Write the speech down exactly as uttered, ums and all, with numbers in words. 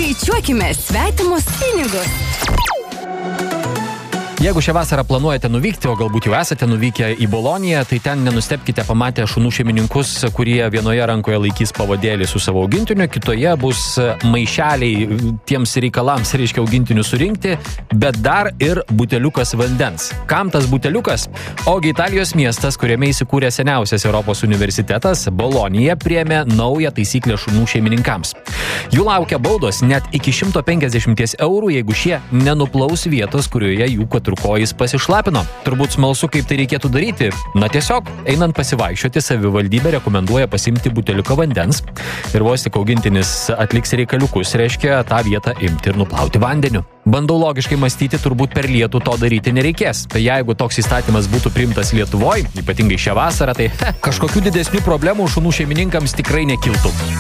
Skaičiuokime svetimus pinigus. Jeigu šią vasarą planuojate nuvykti, o galbūt jau esate nuvykę į Boloniją, tai ten nenustebkite pamatę šunų šeimininkus, kurie vienoje rankoje laikys pavadėlį su savo augintiniu, kitoje bus maišeliai tiems reikalams, reiškia augintinių surinkti, bet dar ir buteliukas vandens. Kam tas buteliukas? Ogi Italijos miestas, kuriame įsikūrė seniausias Europos universitetas, Bolonija, priėmė naują taisyklę šunų šeimininkams. Jų laukia baudos net iki šimto penkiasdešimt eurų, jeigu šie nenuplaus vietos, kurioje jų keturkojis pasišlapino. Turbūt smalsu, kaip tai reikėtų daryti. Na tiesiog, einant pasivaikščioti, savivaldybė rekomenduoja pasimti buteliuką vandens ir vos tik augintinis atliks reikaliukus, reiškia tą vietą imti ir nuplauti vandeniu. Bandau logiškai mąstyti, turbūt per lietų to daryti nereikės. Tai jeigu toks įstatymas būtų priimtas Lietuvoj, ypatingai šią vasarą, tai he, kažkokių didesnių problemų šunų šeimininkams tikrai nekiltų.